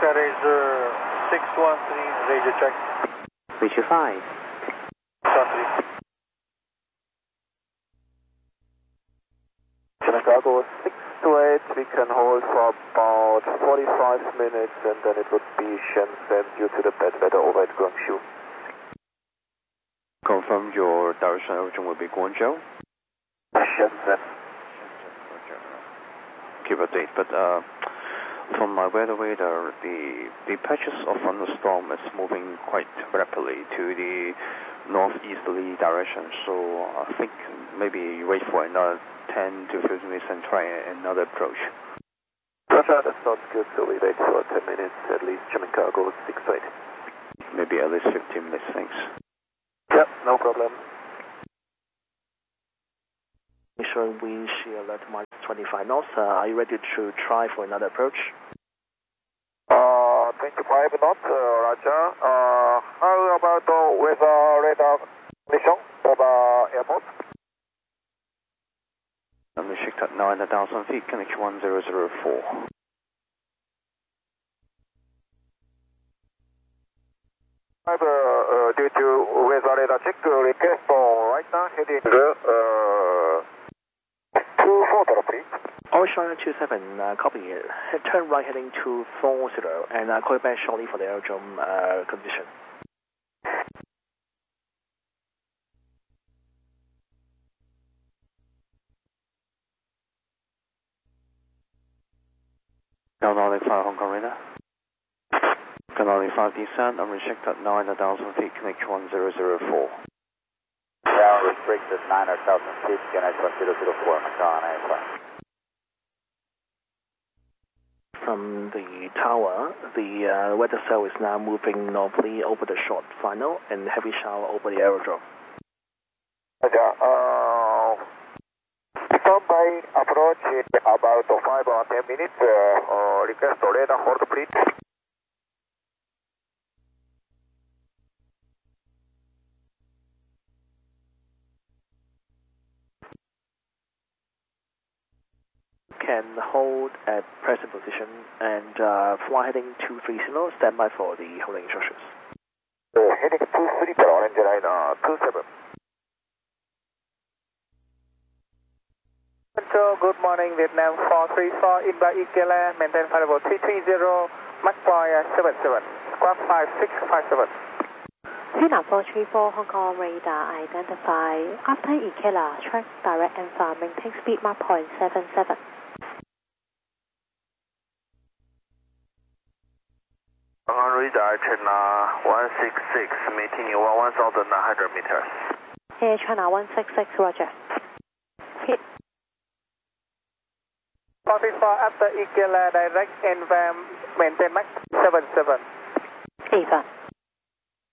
Razor 613, radio check. Richard 5. 613. Chicago 6 to 8, we can hold for about 45 minutes and then it would be Shenzhen due to the bad weather over at Guangzhou. Confirm your direction origin will be Guangzhou? Shenzhen. Keep a date, but from my weather radar, the patches of thunderstorm is moving quite rapidly to the northeasterly direction, so I think maybe wait for another 10 to 15 minutes and try another approach. Roger, that sounds good, so we wait for 10 minutes at least, Chicago 6 to 8. Maybe at least 15 minutes, thanks. Yep, no problem. Mission wind shear alert minus 25 knots. Are you ready to try for another approach? 25 knots, Roger. How about weather radar condition over airport? I'm restricted at 9,000 feet, connection 1004. Due to weather radar check, request for right now heading 240, please. Orange Liner 27, copy. Turn right heading 240 and call you back shortly for the aerodrome condition. Canadian 5 Hong Kong radar. Canadian 5 descent, I'm restricted at 9,000 feet, connection 1004. Down restricted 9,000 feet, connection 1004, Macau 95. From the tower, the weather cell is now moving northerly over the short final and heavy shower over the aerodrome. Standby approach in about 5 or 10 minutes. Request radar hold, please. Can hold at present position and fly heading 230, standby for the holding instructions. Heading 230, Orange Line 27. Good morning, Vietnam 434, inbound EKLA, maintain flight level 330, Mach 77, squawk 5657. Vietnam 434, Hong Kong radar identify. After EKLA, track direct and far, maintain speed Mach 77. Hong Kong radar, China 166, meeting you 1,900 meters. Air China 166, roger. Hit. 434, after EKLA, direct and maintain Mach 77. Eva.